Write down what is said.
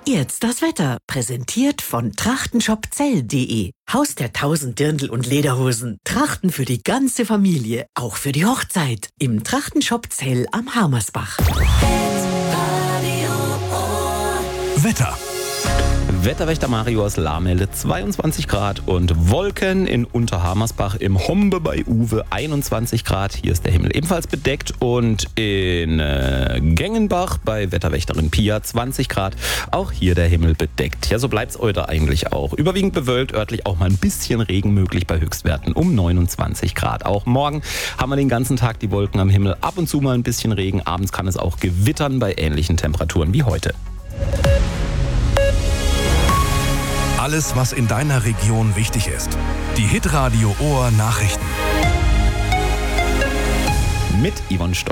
Jetzt das Wetter, präsentiert von trachtenshopzell.de. Haus der 1000 Dirndl und Lederhosen. Trachten für die ganze Familie, auch für die Hochzeit. Im Trachtenshop Zell am Harmersbach. Wetter. Wetterwächter Mario aus Lahr meldet 22 Grad und Wolken in Unterhammersbach, im Hombe bei Uwe 21 Grad. Hier ist der Himmel ebenfalls bedeckt und in Gengenbach bei Wetterwächterin Pia 20 Grad. Auch hier der Himmel bedeckt. Ja, so bleibt's heute eigentlich auch. Überwiegend bewölkt, örtlich auch mal ein bisschen Regen möglich bei Höchstwerten um 29 Grad. Auch morgen haben wir den ganzen Tag die Wolken am Himmel, ab und zu mal ein bisschen Regen. Abends kann es auch gewittern bei ähnlichen Temperaturen wie heute. Alles, was in deiner Region wichtig ist. Die Hitradio Ohr Nachrichten. Mit Yvonne Stoll.